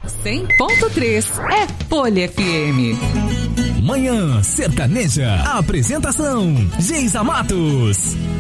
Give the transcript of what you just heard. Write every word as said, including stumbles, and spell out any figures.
cem ponto três é Folha F M. Manhã Sertaneja. Apresentação: Geisa Matos.